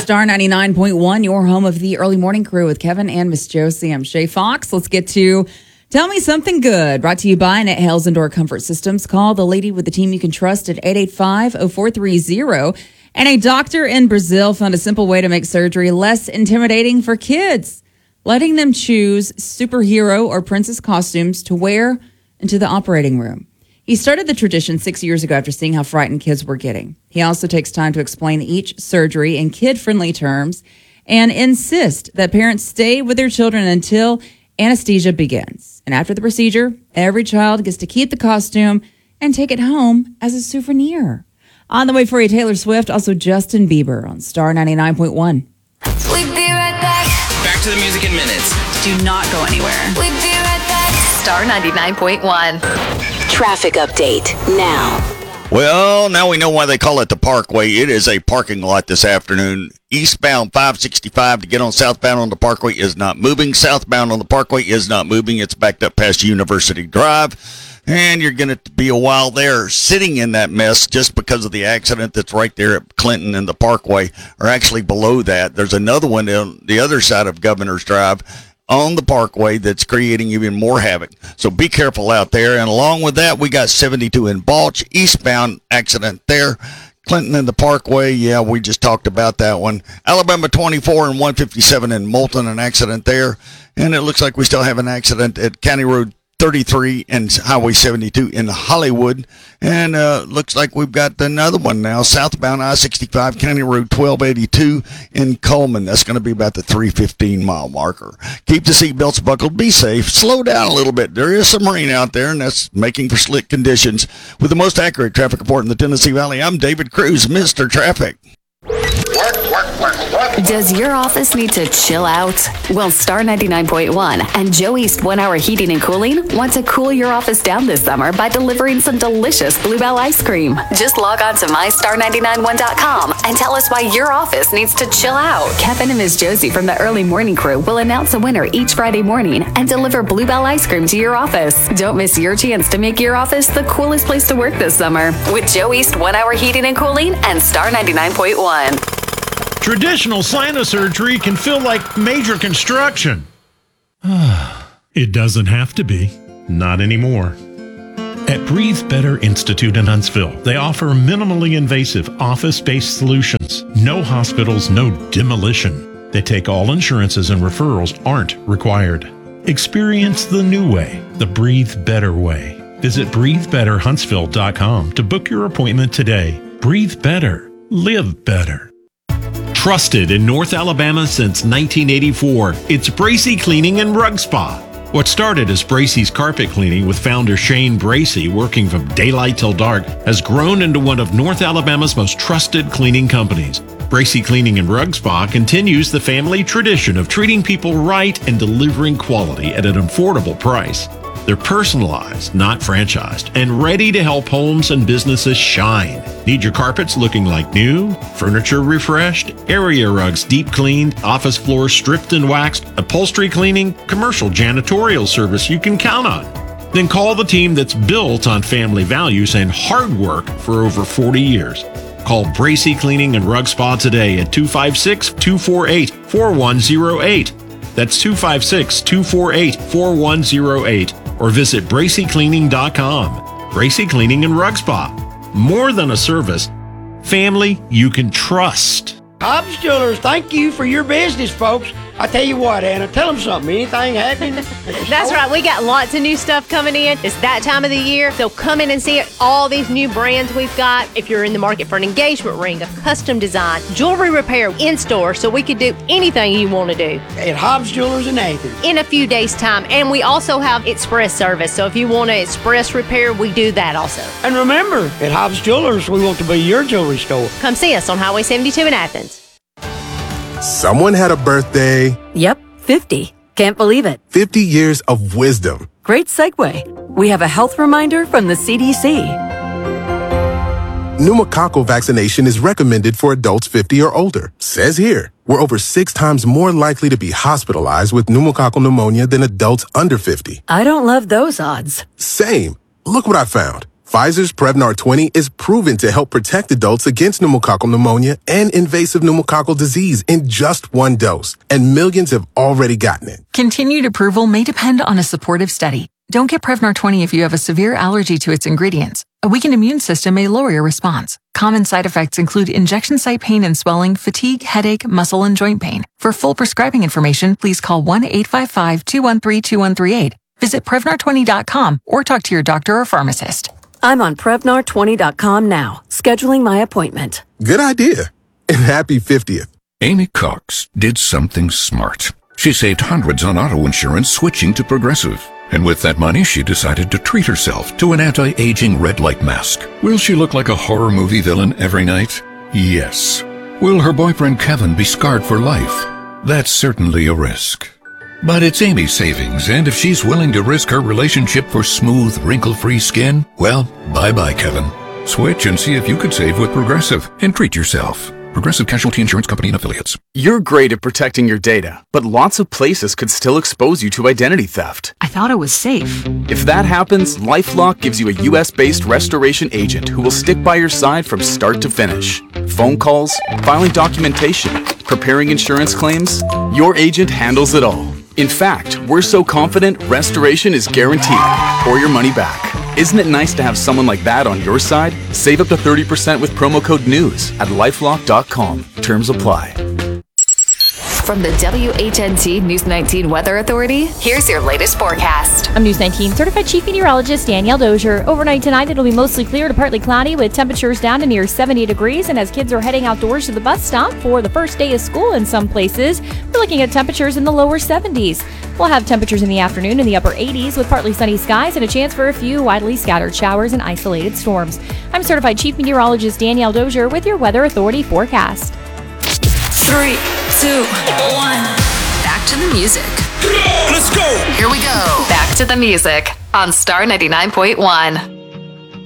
Star 99.1, your home of the early morning crew with Kevin and Miss Josie. I'm Shay Fox. Let's get to Tell Me Something Good, brought to you by Net Hales Indoor Comfort Systems. Call the lady with the team you can trust at 885-0430. And a doctor in Brazil found a simple way to make surgery less intimidating for kids, letting them choose superhero or princess costumes to wear into the operating room. He started the tradition 6 years ago after seeing how frightened kids were getting. He also takes time to explain each surgery in kid-friendly terms and insist that parents stay with their children until anesthesia begins. And after the procedure, every child gets to keep the costume and take it home as a souvenir. On the way for you, Taylor Swift, also Justin Bieber on Star 99.1. We'll be right back. Back to the music in minutes. Do not go anywhere. We'll be right back. Star 99.1. Traffic update now. Well, now we know why they call it the Parkway. It is a parking lot this afternoon. Eastbound 565 to get on southbound on the Parkway is not moving. Southbound on the Parkway is not moving. It's backed up past University Drive. And you're going to be a while there sitting in that mess just because of the accident that's right there at Clinton and the Parkway, or actually below that. There's another one on the other side of Governor's Drive on the Parkway that's creating even more havoc. So be careful out there. And along with that, we got 72 in Balch, eastbound accident there. Clinton and the Parkway, yeah, we just talked about that one. Alabama 24 and 157 in Moulton, an accident there. And it looks like we still have an accident at County Road 33 and Highway 72 in Hollywood. And looks like we've got another one now, southbound I-65, County Road 1282 in Coleman. That's going to be about the 315-mile marker. Keep the seatbelts buckled. Be safe. Slow down a little bit. There is some rain out there, and that's making for slick conditions. With the most accurate traffic report in the Tennessee Valley, I'm David Cruz, Mr. Traffic. Does your office need to chill out? Well, Star 99.1 and Joe East 1 Hour Heating and Cooling want to cool your office down this summer by delivering some delicious Bluebell ice cream. Just log on to mystar991.com and tell us why your office needs to chill out. Kevin and Miss Josie from the early morning crew will announce a winner each Friday morning and deliver Bluebell ice cream to your office. Don't miss your chance to make your office the coolest place to work this summer with Joe East 1 Hour Heating and Cooling and Star 99.1. Traditional sinus surgery can feel like major construction. It doesn't have to be. Not anymore. At Breathe Better Institute in Huntsville, they offer minimally invasive office-based solutions. No hospitals, no demolition. They take all insurances and referrals aren't required. Experience the new way, the Breathe Better way. Visit breathebetterhuntsville.com to book your appointment today. Breathe better. Live better. Trusted in North Alabama since 1984, it's Bracy Cleaning and Rug Spa. What started as Bracy's carpet cleaning with founder Shane Bracy working from daylight till dark has grown into one of North Alabama's most trusted cleaning companies. Bracy Cleaning and Rug Spa continues the family tradition of treating people right and delivering quality at an affordable price. They're personalized, not franchised, and ready to help homes and businesses shine. Need your carpets looking like new, furniture refreshed, area rugs deep cleaned, office floors stripped and waxed, upholstery cleaning, commercial janitorial service you can count on. Then call the team that's built on family values and hard work for over 40 years. Call Bracy Cleaning and Rug Spa today at 256-248-4108. That's 256-248-4108. Or visit bracycleaning.com. Bracy Cleaning and Rug Spa. More than a service, family you can trust. Hobbs Jewelers, thank you for your business, folks. I tell you what, Anna, tell them something. Anything happening? That's right. We got lots of new stuff coming in. It's that time of the year. So come in and see it. All these new brands we've got. If you're in the market for an engagement ring, a custom design, jewelry repair in store, so we could do anything you want to do. At Hobbs Jewelers in Athens. In a few days' time. And we also have express service. So if you want an express repair, we do that also. And remember, at Hobbs Jewelers, we want to be your jewelry store. Come see us on Highway 72 in Athens. Someone had a birthday. Yep, 50. Can't believe it. 50 years of wisdom. Great segue. We have a health reminder from the CDC. Pneumococcal vaccination is recommended for adults 50 or older. Says here, we're over 6 times more likely to be hospitalized with pneumococcal pneumonia than adults under 50. I don't love those odds. Same. Look what I found. Pfizer's Prevnar 20 is proven to help protect adults against pneumococcal pneumonia and invasive pneumococcal disease in just one dose, and millions have already gotten it. Continued approval may depend on a supportive study. Don't get Prevnar 20 if you have a severe allergy to its ingredients. A weakened immune system may lower your response. Common side effects include injection site pain and swelling, fatigue, headache, muscle, and joint pain. For full prescribing information, please call 1-855-213-2138. Visit Prevnar20.com or talk to your doctor or pharmacist. I'm on Prevnar20.com now, scheduling my appointment. Good idea. And happy 50th. Amy Cox did something smart. She saved hundreds on auto insurance switching to Progressive. And with that money, she decided to treat herself to an anti-aging red light mask. Will she look like a horror movie villain every night? Yes. Will her boyfriend Kevin be scarred for life? That's certainly a risk. But it's Amy's savings, and if she's willing to risk her relationship for smooth, wrinkle-free skin, well, bye-bye, Kevin. Switch and see if you could save with Progressive and treat yourself. Progressive Casualty Insurance Company and Affiliates. You're great at protecting your data, but lots of places could still expose you to identity theft. I thought it was safe. If that happens, LifeLock gives you a US-based restoration agent who will stick by your side from start to finish. Phone calls, filing documentation, preparing insurance claims, your agent handles it all. In fact, we're so confident restoration is guaranteed or your money back. Isn't it nice to have someone like that on your side? Save up to 30% with promo code NEWS at lifelock.com. Terms apply. From the WHNT News 19 Weather Authority, here's your latest forecast. I'm News 19 certified chief meteorologist Danielle Dozier. Overnight tonight, it'll be mostly clear to partly cloudy with temperatures down to near 70 degrees. And as kids are heading outdoors to the bus stop for the first day of school in some places, we're looking at temperatures in the lower 70s. We'll have temperatures in the afternoon in the upper 80s with partly sunny skies and a chance for a few widely scattered showers and isolated storms. I'm certified chief meteorologist Danielle Dozier with your Weather Authority forecast. 3, 2, 1. Back to the music. Let's go. Here we go. Back to the music on Star 99.1.